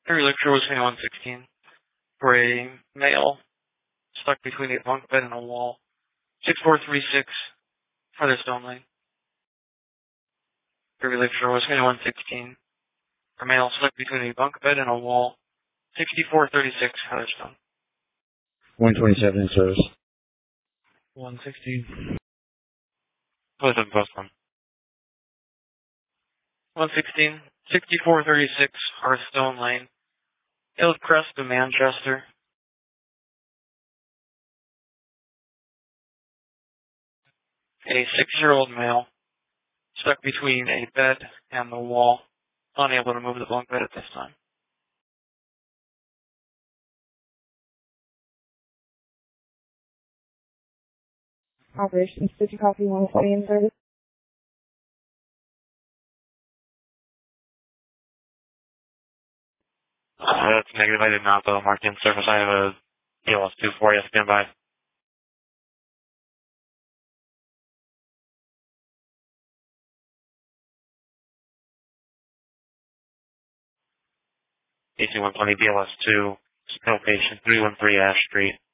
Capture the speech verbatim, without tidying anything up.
Every lecture was one sixteen for a male stuck between a bunk bed and a wall. six four three six Featherstone Lane. Every lecture was one sixteen for a male stuck between a bunk bed and a wall. sixty-four thirty-six Featherstone. one twenty-seven in service. one sixteen. Both of both one. one sixteen, sixty-four thirty-six Hearthstone Lane. Hillcrest to Manchester. A six-year-old male stuck between a bed and the wall, unable to move the bunk bed at this time. Operations, did you copy one twenty in service? Uh, that's negative. I did not, though. Marked in service. I have a P L S two for you. Stand by. A C one twenty B L S two, still patient three one three Ash Street.